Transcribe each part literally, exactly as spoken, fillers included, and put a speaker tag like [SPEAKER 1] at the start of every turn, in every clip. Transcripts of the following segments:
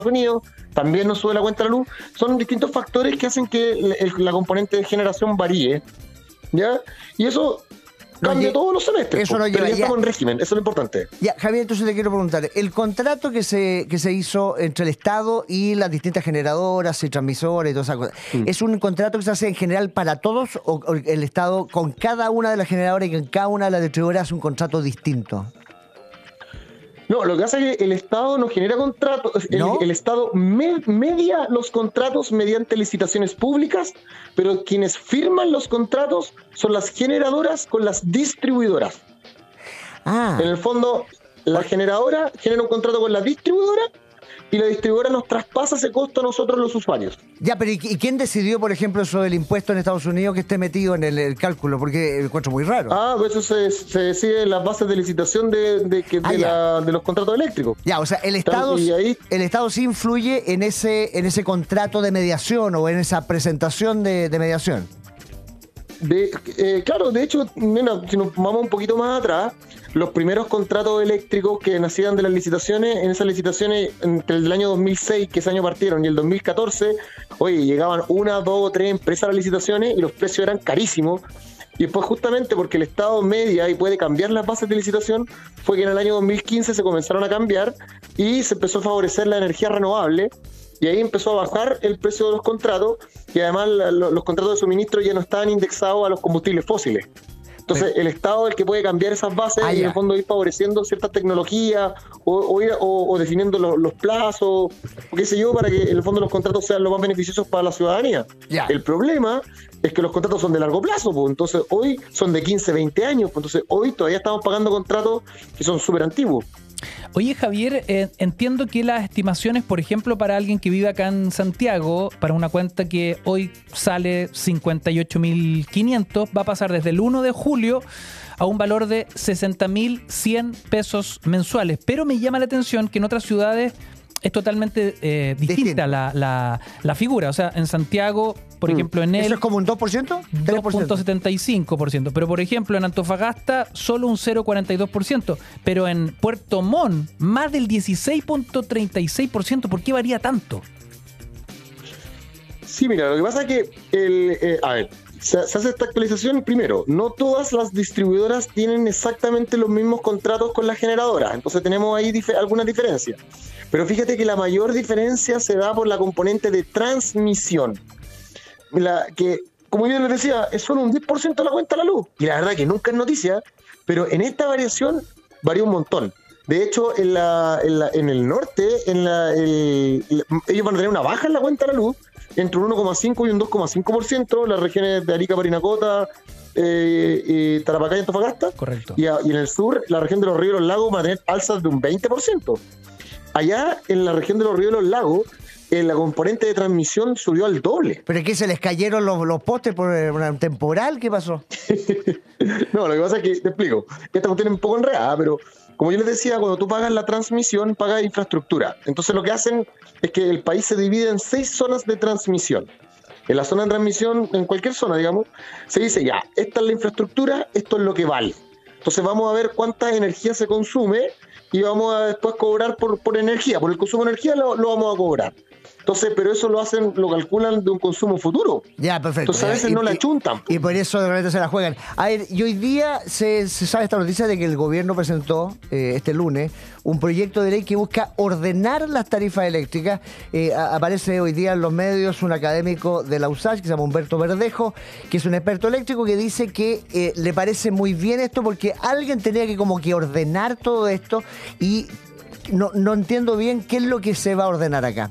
[SPEAKER 1] Unidos, también nos sube la cuenta de la luz. Son distintos factores que hacen que el, el, la componente de generación varíe, ¿ya? Y eso cambia
[SPEAKER 2] no,
[SPEAKER 1] todos los semestres,
[SPEAKER 2] eso no
[SPEAKER 1] pero
[SPEAKER 2] lleva,
[SPEAKER 1] ya estamos
[SPEAKER 2] ya,
[SPEAKER 1] en régimen, eso es lo importante.
[SPEAKER 2] Ya, Javier, entonces te quiero preguntar, el contrato que se que se hizo entre el Estado y las distintas generadoras y transmisoras y todas esas cosas, mm. ¿es un contrato que se hace en general para todos o, o el Estado con cada una de las generadoras y con cada una de las distribuidoras hace un contrato distinto?
[SPEAKER 1] No, lo que pasa es que el Estado no genera contratos, ¿no? el, el Estado me, media los contratos mediante licitaciones públicas, pero quienes firman los contratos son las generadoras con las distribuidoras.
[SPEAKER 2] Ah.
[SPEAKER 1] En el fondo, la generadora genera un contrato con la distribuidora y la distribuidora nos traspasa ese costo a nosotros los usuarios.
[SPEAKER 2] Ya, pero ¿y quién decidió, por ejemplo, eso del impuesto en Estados Unidos que esté metido en el, el cálculo? Porque me encuentro muy raro.
[SPEAKER 1] Ah, pues eso se, se decide en las bases de licitación de, de, de, ah, de, la, de los contratos eléctricos.
[SPEAKER 2] Ya, o sea, el Estado, ahí, el Estado sí influye en ese, en ese contrato de mediación o en esa presentación de, de mediación.
[SPEAKER 1] De, eh, claro, de hecho, mira, si nos vamos un poquito más atrás, los primeros contratos eléctricos que nacían de las licitaciones, en esas licitaciones entre el año dos mil seis, que ese año partieron, y el dos mil catorce, oye, llegaban una, dos o tres empresas a las licitaciones y los precios eran carísimos. Y después, justamente porque el Estado media y puede cambiar las bases de licitación, fue que en el año dos mil quince se comenzaron a cambiar y se empezó a favorecer la energía renovable. Y ahí empezó a bajar el precio de los contratos y además la, lo, los contratos de suministro ya no estaban indexados a los combustibles fósiles. Entonces el Estado es el que puede cambiar esas bases ah, y en el fondo ir favoreciendo ciertas tecnologías o, o, ir, o, o definiendo los, los plazos, o qué sé yo, para que en el fondo los contratos sean lo más beneficiosos para la ciudadanía.
[SPEAKER 2] Ya.
[SPEAKER 1] El problema es que los contratos son de largo plazo, pues, entonces hoy son de quince, veinte años, pues, entonces hoy todavía estamos pagando contratos que son súper antiguos.
[SPEAKER 3] Oye, Javier, eh, entiendo que las estimaciones, por ejemplo, para alguien que vive acá en Santiago, para una cuenta que hoy sale cincuenta y ocho mil quinientos, va a pasar desde el uno de julio a un valor de sesenta mil cien pesos mensuales. Pero me llama la atención que en otras ciudades es totalmente eh, distinta la, la, la figura. O sea, en Santiago, por mm. ejemplo, en el...
[SPEAKER 2] ¿Eso es como un dos por ciento?
[SPEAKER 3] dos punto setenta y cinco por ciento. Pero, por ejemplo, en Antofagasta, solo un cero punto cuarenta y dos por ciento. Pero en Puerto Montt, más del dieciséis punto treinta y seis por ciento. ¿Por qué varía tanto?
[SPEAKER 1] Sí, mira, lo que pasa es que... El, eh, a ver, se, se hace esta actualización primero. No todas las distribuidoras tienen exactamente los mismos contratos con las generadoras. Entonces tenemos ahí dif- algunas diferencias. Pero fíjate que la mayor diferencia se da por la componente de transmisión. La que, como yo les decía, es solo un diez por ciento de la cuenta de la luz. Y la verdad que nunca es noticia, pero en esta variación varía un montón. De hecho, en, la, en, la, en el norte, en la, el, el, ellos van a tener una baja en la cuenta de la luz, entre un uno coma cinco y un dos coma cinco por ciento, las regiones de Arica, Parinacota, eh, eh, Tarapacá y Antofagasta.
[SPEAKER 3] Correcto.
[SPEAKER 1] Y, a, y en el sur, la región de los ríos y los lagos van a tener alzas de un veinte por ciento. Allá, en la región de los ríos y los lagos, eh, la componente de transmisión subió al doble.
[SPEAKER 2] ¿Pero es que se les cayeron los, los postes por un temporal? ¿Qué pasó?
[SPEAKER 1] No, lo que pasa es que, te explico, esta cuestión es un poco enredada, pero como yo les decía, cuando tú pagas la transmisión, pagas infraestructura. Entonces lo que hacen es que el país se divide en seis zonas de transmisión. En la zona de transmisión, en cualquier zona, digamos, se dice ya, esta es la infraestructura, esto es lo que vale. Entonces vamos a ver cuánta energía se consume y vamos a después cobrar por, por energía, por el consumo de energía lo, lo vamos a cobrar. Entonces, pero eso lo hacen, lo calculan de un consumo futuro.
[SPEAKER 2] Ya, perfecto.
[SPEAKER 1] Entonces a veces
[SPEAKER 2] y,
[SPEAKER 1] no la
[SPEAKER 2] y,
[SPEAKER 1] chuntan.
[SPEAKER 2] Y por eso de repente se la juegan. A ver, y hoy día se, se sabe esta noticia de que el gobierno presentó eh, este lunes un proyecto de ley que busca ordenar las tarifas eléctricas. Eh, a, aparece hoy día en los medios un académico de la U S A C que se llama Humberto Verdejo, que es un experto eléctrico, que dice que eh, le parece muy bien esto porque alguien tenía que como que ordenar todo esto y no, no entiendo bien qué es lo que se va a ordenar acá.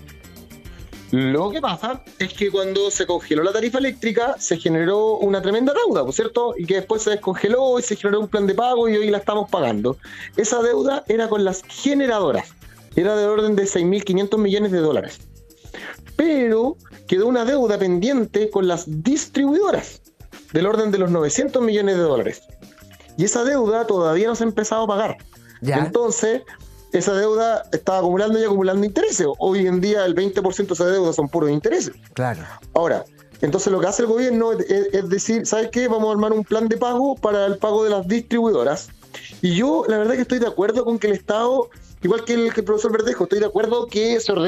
[SPEAKER 1] Lo que pasa es que cuando se congeló la tarifa eléctrica se generó una tremenda deuda, ¿por cierto? Y que después se descongeló y se generó un plan de pago y hoy la estamos pagando. Esa deuda era con las generadoras, era del orden de seis mil quinientos millones de dólares. Pero quedó una deuda pendiente con las distribuidoras, del orden de los novecientos millones de dólares. Y esa deuda todavía no se ha empezado a pagar. ¿Ya? Entonces... esa deuda estaba acumulando y acumulando intereses. Hoy en día el veinte por ciento de esa deuda son puros intereses.
[SPEAKER 2] Claro.
[SPEAKER 1] Ahora, entonces lo que hace el gobierno es, es decir, ¿sabes qué? Vamos a armar un plan de pago para el pago de las distribuidoras. Y yo, la verdad que estoy de acuerdo con que el Estado igual que el, que el profesor Verdejo, estoy de acuerdo que se ordene